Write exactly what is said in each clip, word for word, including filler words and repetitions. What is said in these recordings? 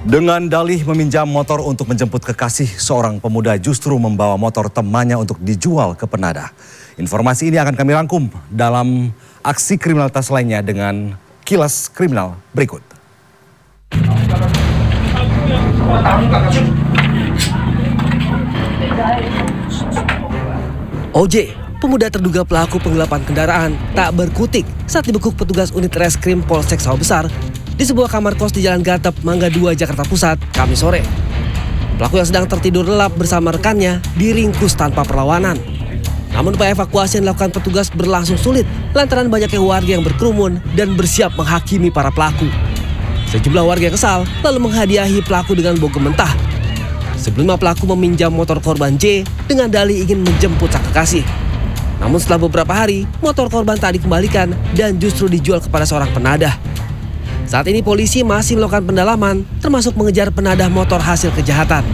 Dengan dalih meminjam motor untuk menjemput kekasih, seorang pemuda justru membawa motor temannya untuk dijual ke penadah. Informasi ini akan kami rangkum dalam aksi kriminalitas lainnya dengan kilas kriminal berikut. O J, pemuda terduga pelaku penggelapan kendaraan, tak berkutik saat dibekuk petugas unit reskrim Polsek Sawah Besar di sebuah kamar kos di Jalan Gatep, Mangga dua, Jakarta Pusat, Kamis sore. Pelaku yang sedang tertidur lelap bersama rekannya diringkus tanpa perlawanan. Namun upaya evakuasi yang dilakukan petugas berlangsung sulit lantaran banyaknya warga yang berkerumun dan bersiap menghakimi para pelaku. Sejumlah warga kesal lalu menghadiahi pelaku dengan bogem mentah. Sebelumnya pelaku meminjam motor korban J dengan dalih ingin menjemput sang kekasih. Namun setelah beberapa hari, motor korban tak dikembalikan dan justru dijual kepada seorang penadah. Saat ini polisi masih melakukan pendalaman, termasuk mengejar penadah motor hasil kejahatan.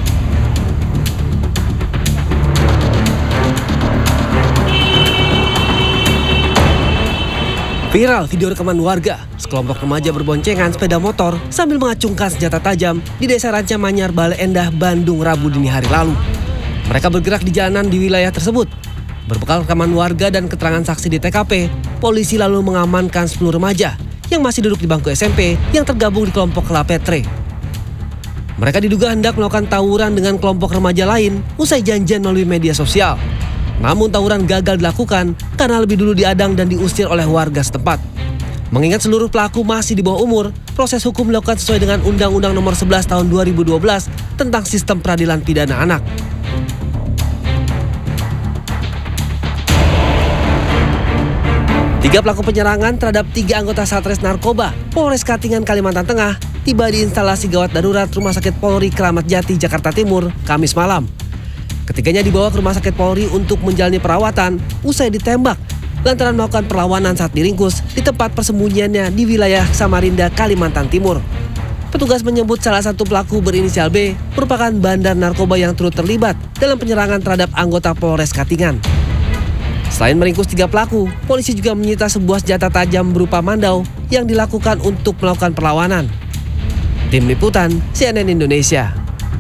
Viral video rekaman warga, sekelompok remaja berboncengan sepeda motor sambil mengacungkan senjata tajam di Desa Rancamanyar, Bale Endah, Bandung, Rabu dini hari lalu. Mereka bergerak di jalanan di wilayah tersebut. Berbekal rekaman warga dan keterangan saksi di T K P, polisi lalu mengamankan sepuluh remaja yang masih duduk di bangku S M P yang tergabung di kelompok Lapetre. Mereka diduga hendak melakukan tawuran dengan kelompok remaja lain usai janjian melalui media sosial. Namun tawuran gagal dilakukan karena lebih dulu diadang dan diusir oleh warga setempat. Mengingat seluruh pelaku masih di bawah umur, proses hukum dilakukan sesuai dengan Undang-Undang Nomor sebelas Tahun dua ribu dua belas tentang Sistem Peradilan Pidana Anak. Tiga pelaku penyerangan terhadap tiga anggota Satres Narkoba Polres Katingan, Kalimantan Tengah tiba di instalasi gawat darurat Rumah Sakit Polri Kramat Jati, Jakarta Timur, Kamis malam. Ketiganya dibawa ke Rumah Sakit Polri untuk menjalani perawatan usai ditembak lantaran melakukan perlawanan saat diringkus di tempat persembunyiannya di wilayah Samarinda, Kalimantan Timur. Petugas menyebut salah satu pelaku berinisial B merupakan bandar narkoba yang turut terlibat dalam penyerangan terhadap anggota Polres Katingan. Selain meringkus tiga pelaku, polisi juga menyita sebuah senjata tajam berupa mandau yang dilakukan untuk melakukan perlawanan. Tim Liputan C N N Indonesia.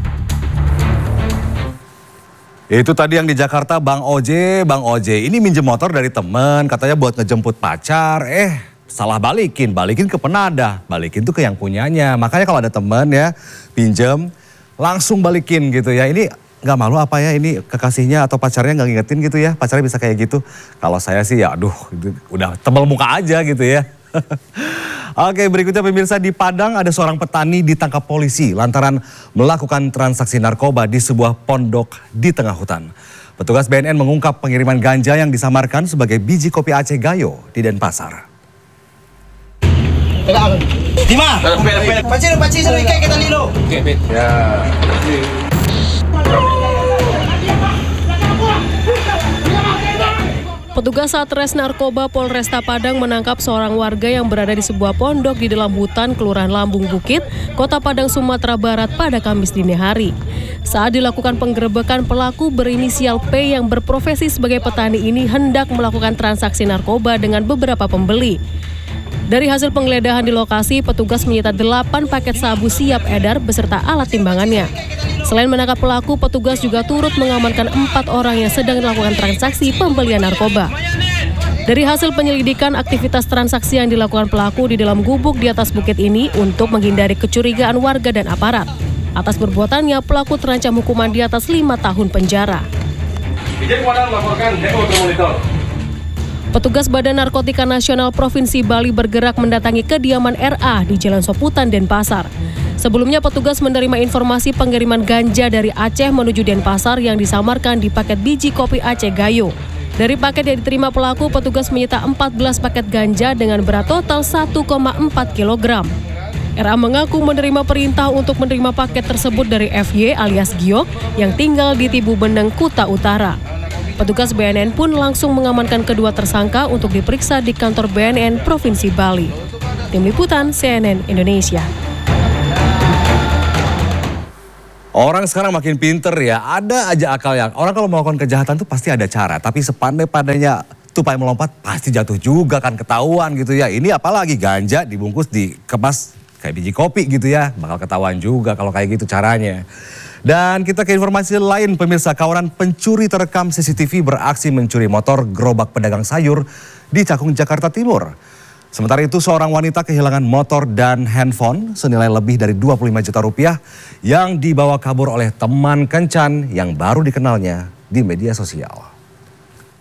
Itu tadi yang di Jakarta, Bang Oj, Bang Oj. Ini minjem motor dari temen, katanya buat ngejemput pacar. Eh, salah balikin, balikin ke penadah. Balikin tuh ke yang punyanya. Makanya kalau ada temen ya, pinjem, langsung balikin gitu ya. Ini nggak malu apa ya ini kekasihnya atau pacarnya nggak ngingetin gitu ya. Pacarnya bisa kayak gitu. Kalau saya sih ya aduh, udah tebal muka aja gitu ya. Oke, berikutnya pemirsa, di Padang ada seorang petani ditangkap polisi lantaran melakukan transaksi narkoba di sebuah pondok di tengah hutan. Petugas B N N mengungkap pengiriman ganja yang disamarkan sebagai biji kopi Aceh Gayo di Denpasar. Dima, pacir pacir suruh ikai kita lilo. Ya. Petugas Satres Narkoba Polresta Padang menangkap seorang warga yang berada di sebuah pondok di dalam hutan Kelurahan Lambung Bukit, Kota Padang, Sumatera Barat pada Kamis dini hari. Saat dilakukan penggerebekan, pelaku berinisial P yang berprofesi sebagai petani ini hendak melakukan transaksi narkoba dengan beberapa pembeli. Dari hasil penggeledahan di lokasi, petugas menyita delapan paket sabu siap edar beserta alat timbangannya. Selain menangkap pelaku, petugas juga turut mengamankan empat orang yang sedang melakukan transaksi pembelian narkoba. Dari hasil penyelidikan, aktivitas transaksi yang dilakukan pelaku di dalam gubuk di atas bukit ini untuk menghindari kecurigaan warga dan aparat. Atas perbuatannya, pelaku terancam hukuman di atas lima tahun penjara. Petugas Badan Narkotika Nasional Provinsi Bali bergerak mendatangi kediaman R A di Jalan Soputan, Denpasar. Sebelumnya petugas menerima informasi pengiriman ganja dari Aceh menuju Denpasar yang disamarkan di paket biji kopi Aceh Gayo. Dari paket yang diterima pelaku, petugas menyita empat belas paket ganja dengan berat total satu koma empat kilogram. R A mengaku menerima perintah untuk menerima paket tersebut dari F Y alias Giok yang tinggal di Tibu Beneng, Kuta Utara. Petugas B N N pun langsung mengamankan kedua tersangka untuk diperiksa di kantor B N N Provinsi Bali. Tim Liputan C N N Indonesia. Orang sekarang makin pinter ya, ada aja akal yang orang kalau melakukan kejahatan tuh pasti ada cara, tapi sepandai-pandainya tupai melompat pasti jatuh juga kan, ketahuan gitu ya. Ini apalagi ganja dibungkus dikemas kayak biji kopi gitu ya. Bakal ketahuan juga kalau kayak gitu caranya. Dan kita ke informasi lain, pemirsa, kawanan pencuri terekam C C T V beraksi mencuri motor gerobak pedagang sayur di Cakung, Jakarta Timur. Sementara itu seorang wanita kehilangan motor dan handphone senilai lebih dari dua puluh lima juta rupiah yang dibawa kabur oleh teman kencan yang baru dikenalnya di media sosial.